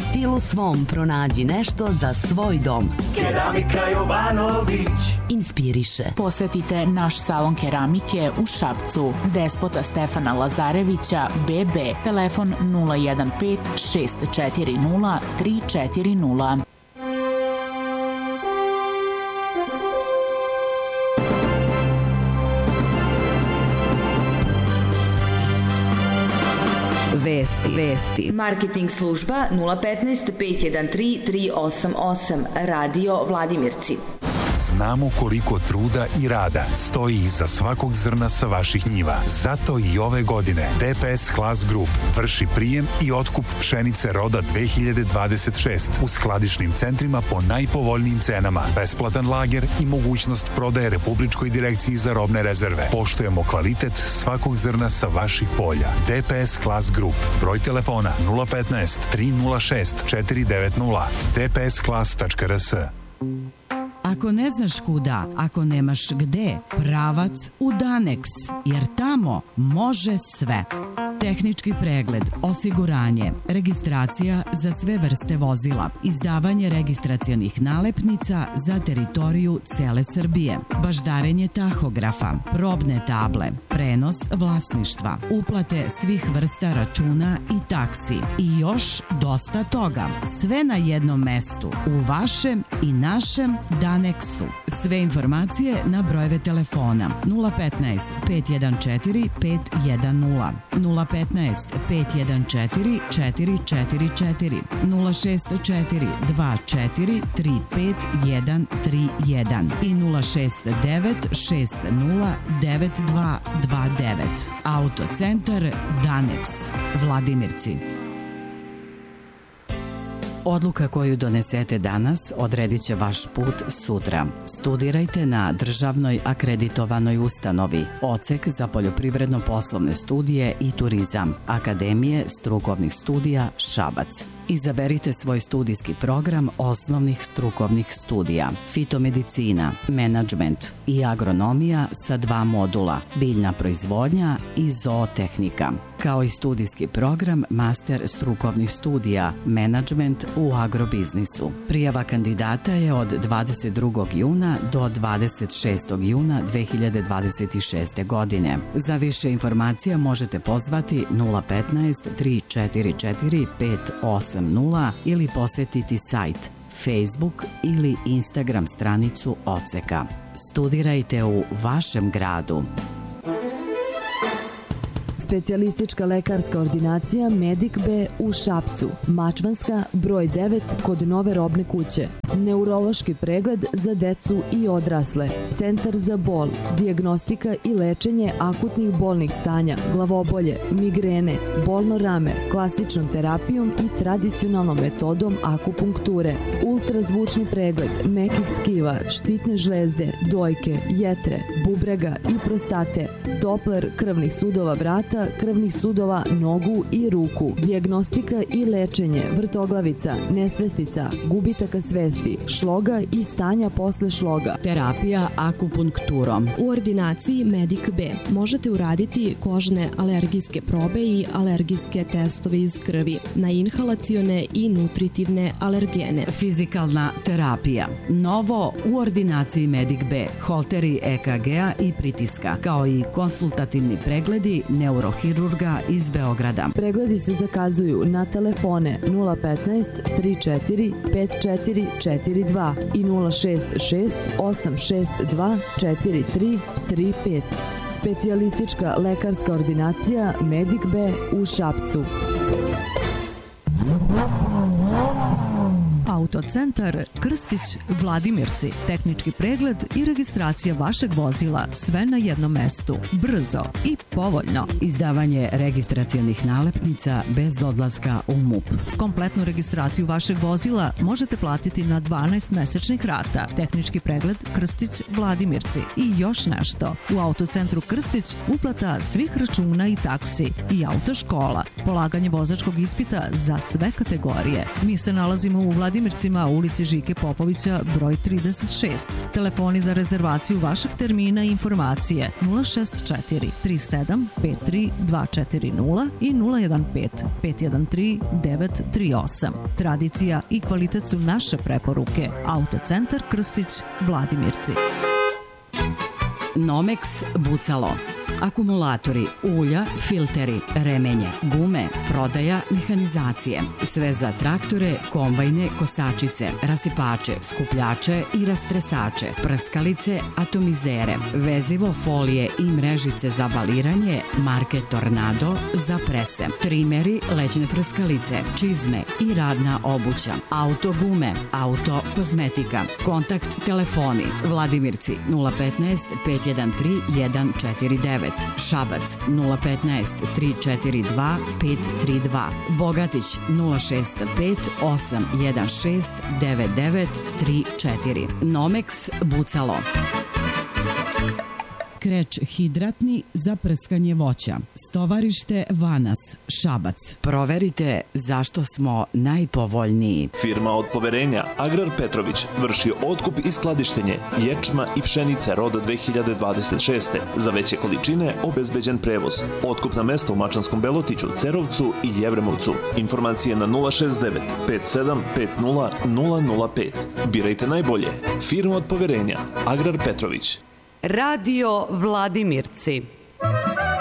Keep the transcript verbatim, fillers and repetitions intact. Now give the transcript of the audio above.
stilu svom pronađi nešto za svoj dom. Keramika Jovanović inspiriše. Posetite naš salon keramike u Šapcu. Despota Stefana Lazarevića, B B, telefon nula jedan pet šest četiri nula tri četiri nula. Vesti, vesti. Marketing služba nula petnaest pet jedan tri tri osam osam. Radio Vladimirci. Znamo koliko truda i rada stoji iza svakog zrna sa vaših njiva. Zato i ove godine D P S Class Group vrši prijem i otkup pšenice roda dve hiljade dvadeset šest u skladišnim centrima po najpovoljnijim cenama, besplatan lager i mogućnost prodaje Republičkoj direkciji za robne rezerve. Poštujemo kvalitet svakog zrna sa vaših polja. D P S Class Group. Broj telefona nula petnaest tri nula šest četiri devet nula. d p s class tačka r s. Ako ne znaš kuda, ako nemaš gde, pravac u Danex, jer tamo može sve. Tehnički pregled, osiguranje, registracija za sve vrste vozila, izdavanje registracionih nalepnica za teritoriju cele Srbije, baždarenje tahografa, probne table, prenos vlasništva, uplate svih vrsta računa i taksi i još dosta toga. Sve na jednom mestu, u vašem i našem Danexu. Sve informacije na brojeve telefona nula petnaest pet jedan četiri pet jedan nula, nula petnaest pet jedan četiri četiri četiri četiri, nula šest četiri dva četiri tri pet jedan tri jedan i nula šest devet šest nula devet dva dva devet. Autocentar Danex, Vladimirci. Odluka koju donesete danas odredit će vaš put sutra. Studirajte na državnoj akreditovanoj ustanovi, Odsek za poljoprivredno-poslovne studije i turizam, Akademije strukovnih studija Šabac. Izaberite svoj studijski program osnovnih strukovnih studija, fitomedicina, menadžment i agronomija sa dva modula, biljna proizvodnja i zootehnika, kao i studijski program master strukovnih studija, menadžment u agrobiznisu. Prijava kandidata je od dvadeset drugog juna do dvadeset šestog juna dve hiljade dvadeset šeste. godine. Za više informacija možete pozvati nula petnaest tri četiri četiri pet osam nula ili posetiti sajt, Facebook ili Instagram stranicu Odseka. Studirajte u vašem gradu. Specijalistička lekarska ordinacija Medic B u Šapcu, Mačvanska, broj devet kod Nove robne kuće. Neurološki pregled za decu i odrasle. Centar za bol, dijagnostika i lečenje akutnih bolnih stanja, glavobolje, migrene, bolno rame, klasičnom terapijom i tradicionalnom metodom akupunkture. Ultrazvučni pregled mekih tkiva, štitne žlezde, dojke, jetre, bubrega i prostate. Doppler krvnih sudova vrata, krvnih sudova nogu i ruku. Dijagnostika i lečenje vrtoglavica, nesvestica, gubitaka svesti, šloga i stanja posle šloga. Terapija akupunkturom. U ordinaciji Medic B možete uraditi kožne alergijske probe i alergijske testove iz krvi na inhalacione i nutritivne alergene. Fizikalna terapija. Novo u ordinaciji Medic B. Holteri E K G-a i pritiska, kao i konsultativni pregledi neurohirurga iz Beograda. Pregledi se zakazuju na telefone nula petnaest tri četiri pet četiri četiri dva i nula šest šest osam šest dva četiri tri tri pet. Specijalistička lekarska ordinacija Medic B u Šapcu. Autocentar Krstić, Vladimirci. Tehnički pregled i registracija vašeg vozila, sve na jednom mestu. Brzo i povoljno. Izdavanje registracionih nalepnica bez odlaska u M U P. Kompletnu registraciju vašeg vozila možete platiti na dvanaest mesečnih rata. Tehnički pregled Krstić, Vladimirci. I još nešto. U Autocentru Krstić uplata svih računa i taksi i autoškola. Polaganje vozačkog ispita za sve kategorije. Mi se nalazimo u Vladimirci Vladimircima u ulici Žike Popovića broj trideset šest. Telefoni za rezervaciju vašeg termina i informacije nula šest četiri tri sedam pet tri dva četiri nula i nula jedan pet pet jedan tri devet tri osam. Tradicija i kvalitet su naše preporuke. Autocentar Krstić, Vladimirci. Nomex Bucalo. Akumulatori, ulja, filteri, remenje, gume, prodaja, mehanizacije. Sve za traktore, kombajne, kosačice, rasipače, skupljače i rastresače, prskalice, atomizere, vezivo folije i mrežice za baliranje, marke Tornado za prese, trimeri, lećne prskalice, čizme i radna obuća, auto gume, auto kozmetika. Kontakt telefoni Vladimirci nula petnaest pet jedan tri jedan četiri devet, Šabac nula petnaest tri četiri dva pet tri dva, Bogatić nula šest pet osam jedan šest devet devet tri četiri. Nomex Bucalo. Kreč hidratni za prskanje voća. Stovarište Vanas, Šabac. Proverite zašto smo najpovoljniji. Firma od poverenja Agrar Petrović vrši otkup i skladištenje ječma i pšenice roda dve hiljade dvadeset šeste. Za veće količine obezbeđen prevoz. Otkupna mesta u Mačanskom Belotiću, Cerovcu i Jevremovcu. Informacije na nula šest devet pet sedam pet nula nula nula pet. Birajte najbolje. Firma od poverenja Agrar Petrović. Radio Vladimirci.